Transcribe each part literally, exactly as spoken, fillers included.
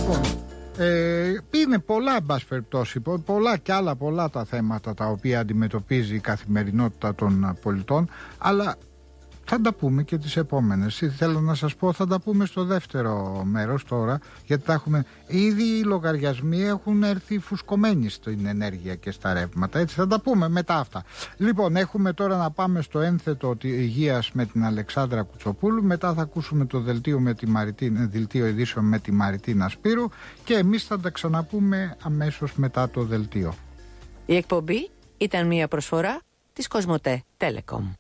Λοιπόν, ε, είναι πολλά, εν πάση περιπτώσει, πολλά και άλλα πολλά τα θέματα τα οποία αντιμετωπίζει η καθημερινότητα των πολιτών, αλλά θα τα πούμε και τις επόμενες. Θέλω να σας πω, θα τα πούμε στο δεύτερο μέρος τώρα, γιατί τα έχουμε. Ήδη οι λογαριασμοί έχουν έρθει φουσκωμένοι στην ενέργεια και στα ρεύματα. Έτσι θα τα πούμε μετά αυτά. Λοιπόν, έχουμε τώρα να πάμε στο ένθετο υγείας με την Αλεξάνδρα Κουτσοπούλου. Μετά θα ακούσουμε το δελτίο, με τη Μαριτίνα, δελτίο ειδήσεων με τη Μαριτίνα Σπύρου. Και εμείς θα τα ξαναπούμε αμέσως μετά το δελτίο. Η εκπομπή ήταν μια προσφορά της Κοσμοτέ Telecom.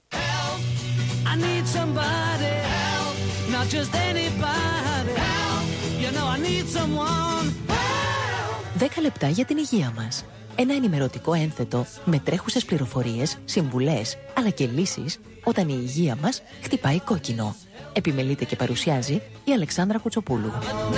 I need somebody help, not just anybody help. You know I need someone help. δέκα λεπτά για την υγεία μας. Ένα ενημερωτικό ένθετο με τρέχουσες πληροφορίες, συμβουλές, αλλά και λύσεις όταν η υγεία μας χτυπάει κόκκινο. Επιμελείται και παρουσιάζει η Αλεξάνδρα Κουτσοπούλου.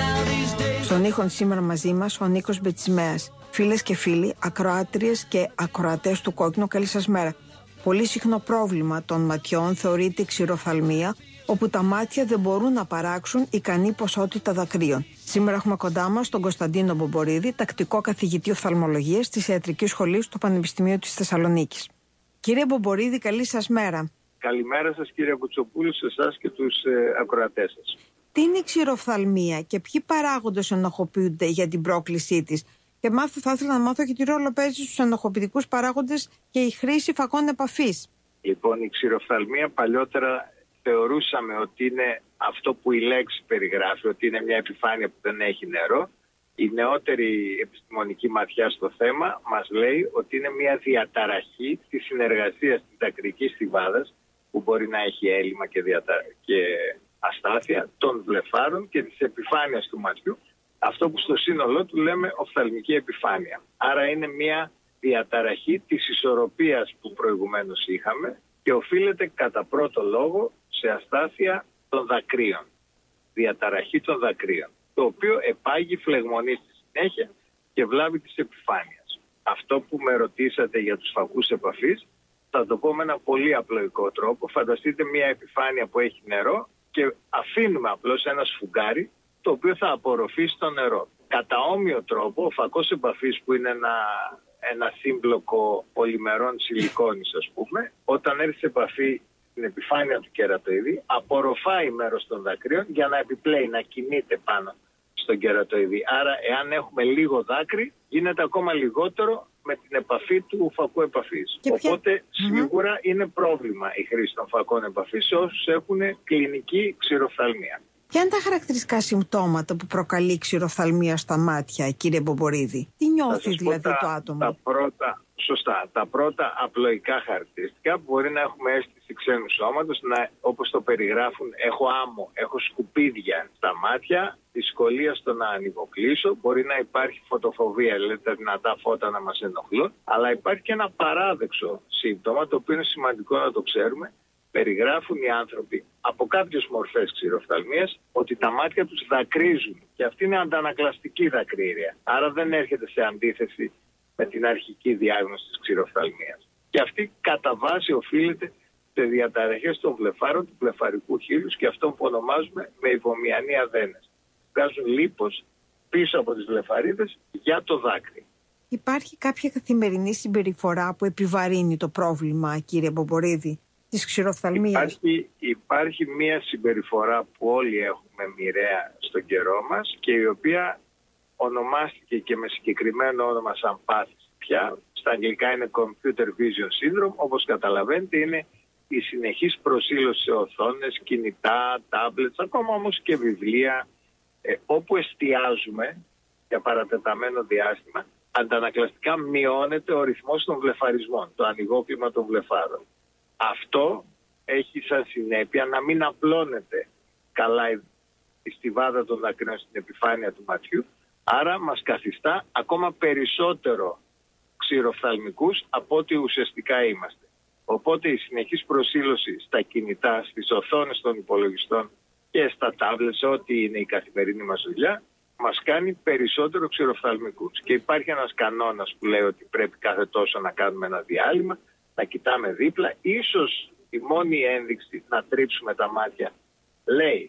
Στον ήχον σήμερα μαζί μας ο Νίκος Μπετσιμέας. Φίλες και φίλοι, ακροάτριες και ακροατές του Κόκκινου, καλή σας μέρα. Πολύ συχνό πρόβλημα των ματιών θεωρείται η ξηροφθαλμία, όπου τα μάτια δεν μπορούν να παράξουν ικανή ποσότητα δακρύων. Σήμερα έχουμε κοντά μας τον Κωνσταντίνο Μπομπορίδη, τακτικό καθηγητή οφθαλμολογίας της Ιατρικής Σχολής του Πανεπιστημίου της Θεσσαλονίκης. Κύριε Μπομπορίδη, καλή σας μέρα. Καλημέρα σας, κύριε Κουτσοπούλου, σε εσάς και τους ε, ακροατές σας. Τι είναι η ξηροφθαλμία και ποιοι παράγοντες ενοχοποιούνται για την πρόκλησή της? Και μάθω, θα ήθελα να μάθω και τι ρόλο παίζει στους ενοχοποιητικούς παράγοντες και η χρήση φακών επαφής. Λοιπόν, η ξηροφθαλμία παλιότερα θεωρούσαμε ότι είναι αυτό που η λέξη περιγράφει, ότι είναι μια επιφάνεια που δεν έχει νερό. Η νεότερη επιστημονική ματιά στο θέμα μας λέει ότι είναι μια διαταραχή της συνεργασίας της δακρυκής στιβάδας, που μπορεί να έχει έλλειμμα και, διατα... και αστάθεια των βλεφάρων και της επιφάνειας του ματιού. Αυτό που στο σύνολό του λέμε οφθαλμική επιφάνεια. Άρα είναι μια διαταραχή της ισορροπίας που προηγουμένως είχαμε και οφείλεται κατά πρώτο λόγο σε αστάθεια των δακρύων. Διαταραχή των δακρύων, το οποίο επάγει φλεγμονή στη συνέχεια και βλάβη της επιφάνειας. Αυτό που με ρωτήσατε για τους φακούς επαφής, θα το πω με ένα πολύ απλοϊκό τρόπο. Φανταστείτε μια επιφάνεια που έχει νερό και αφήνουμε απλώς ένα σφουγγάρι, το οποίο θα απορροφήσει το νερό. Κατά όμοιο τρόπο, ο φακός επαφής, που είναι ένα, ένα σύμπλοκο πολυμερών σιλικόνης, ας πούμε, όταν έρθει σε επαφή στην επιφάνεια του κερατοειδή, απορροφάει μέρος των δακρύων για να επιπλέει, να κινείται πάνω στον κερατοειδή. Άρα, εάν έχουμε λίγο δάκρυ, γίνεται ακόμα λιγότερο με την επαφή του φακού επαφής. Και Οπότε, ποια... σίγουρα mm-hmm. είναι πρόβλημα η χρήση των φακών επαφής σε όσους έχουν κλινική ξηροφθαλμία. Ποια είναι τα χαρακτηριστικά συμπτώματα που προκαλεί ξηροφθαλμία στα μάτια, κύριε Μπομπορίδη? Τι νιώθει δηλαδή τα, το άτομο? Τα πρώτα, σωστά, τα πρώτα απλοϊκά χαρακτηριστικά που μπορεί να έχουμε αίσθηση ξένου σώματος, να, όπως το περιγράφουν, έχω άμμο, έχω σκουπίδια στα μάτια, δυσκολία στο να ανοιγοκλείσω, μπορεί να υπάρχει φωτοφοβία, δηλαδή τα δυνατά φώτα να μας ενοχλούν, αλλά υπάρχει και ένα παράδεξο σύμπτωμα, το οποίο είναι σημαντικό να το ξέρουμε. Περιγράφουν οι άνθρωποι από κάποιες μορφές ξηροφθαλμίας ότι τα μάτια τους δακρύζουν και αυτή είναι αντανακλαστική δακρύρια. Άρα δεν έρχεται σε αντίθεση με την αρχική διάγνωση της ξηροφθαλμίας. Και αυτή κατά βάση οφείλεται σε διαταραχές των βλεφάρων του βλεφαρικού χείλους και αυτό που ονομάζουμε με υπομειανή αδένες. Βγάζουν λίπος πίσω από τις βλεφαρίδες για το δάκρυ. Υπάρχει κάποια καθημερινή συμπεριφορά που επιβαρύνει το πρόβλημα, κύριε Μπομπορίδη, της ξηροφθαλμίας? Υπάρχει, υπάρχει μια συμπεριφορά που όλοι έχουμε μοιραία στον καιρό μας και η οποία ονομάστηκε και με συγκεκριμένο όνομα σαν πάθηση πια. Στα αγγλικά είναι Computer Vision Syndrome. Όπως καταλαβαίνετε, είναι η συνεχής προσήλωση σε οθόνες, κινητά, tablets, ακόμα όμως και βιβλία, ε, όπου εστιάζουμε για παρατεταμένο διάστημα, αντανακλαστικά μειώνεται ο ρυθμός των βλεφαρισμών, το ανοιγόκλημα των βλεφάρων. Αυτό έχει σαν συνέπεια να μην απλώνεται καλά η στιβάδα των δακρύων στην επιφάνεια του ματιού, άρα μας καθιστά ακόμα περισσότερο ξηροφθαλμικούς από ό,τι ουσιαστικά είμαστε. Οπότε η συνεχής προσήλωση στα κινητά, στις οθόνες των υπολογιστών και στα τάμπλετ, σε ό,τι είναι η καθημερινή μας δουλειά, μας κάνει περισσότερο ξηροφθαλμικούς. Και υπάρχει ένας κανόνας που λέει ότι πρέπει κάθε τόσο να κάνουμε ένα διάλειμμα, να κοιτάμε δίπλα. Ίσως η μόνη ένδειξη να τρίψουμε τα μάτια λέει